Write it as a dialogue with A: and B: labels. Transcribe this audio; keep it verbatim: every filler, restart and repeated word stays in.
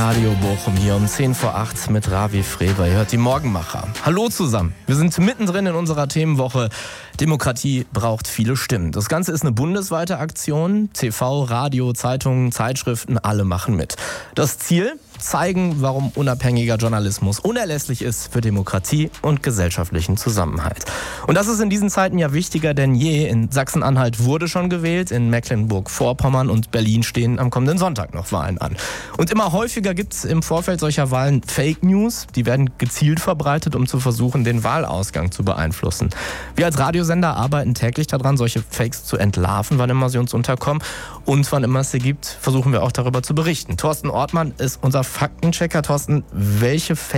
A: Radio Bochum hier um zehn vor acht mit Ravi Freber. Ihr hört die Morgenmacher. Hallo zusammen. Wir sind mittendrin in unserer Themenwoche. Demokratie braucht viele Stimmen. Das Ganze ist eine bundesweite Aktion. T V, Radio, Zeitungen, Zeitschriften, alle machen mit. Das Ziel? Zeigen, warum unabhängiger Journalismus unerlässlich ist für Demokratie und gesellschaftlichen Zusammenhalt. Und das ist in diesen Zeiten ja wichtiger denn je. In Sachsen-Anhalt wurde schon gewählt, in Mecklenburg-Vorpommern und Berlin stehen am kommenden Sonntag noch Wahlen an. Und immer häufiger gibt es im Vorfeld solcher Wahlen Fake News. Die werden gezielt verbreitet, um zu versuchen, den Wahlausgang zu beeinflussen. Wir als Radiosender arbeiten täglich daran, solche Fakes zu entlarven, wann immer sie uns unterkommen. Und wann immer es sie gibt, versuchen wir auch darüber zu berichten. Thorsten Ortmann ist unser Faktenchecker. Thorsten, welche